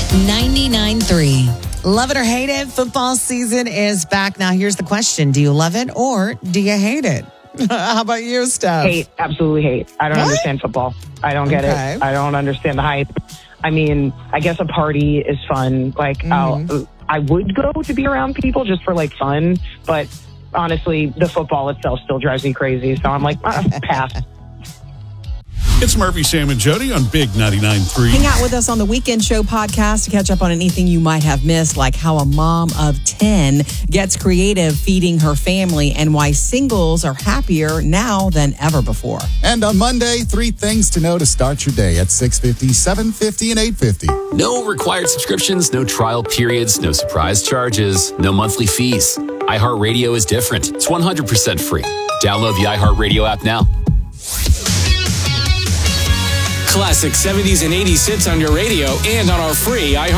99.3. Love it or hate it, football season is back. Now, here's the question. Do you love it or do you hate it? How about you, Steph? Hate, absolutely hate. I don't What? understand football. I don't get Okay. it. I don't understand the hype. I mean, I guess a party is fun. Like, I would go to be around people just for like fun, but honestly, the football itself still drives me crazy. So I'm like, pass. It's Murphy, Sam, and Jody on Big 99.3. Hang out with us on the Weekend Show podcast to catch up on anything you might have missed, like how a mom of 10 gets creative feeding her family and why singles are happier now than ever before. And on Monday, 3 things to know to start your day at 6:50, 7:50, and 8:50. No required subscriptions, no trial periods, no surprise charges, no monthly fees. iHeartRadio is different. It's 100% free. Download the iHeartRadio app now. Classic 70s and 80s hits on your radio and on our free iHeart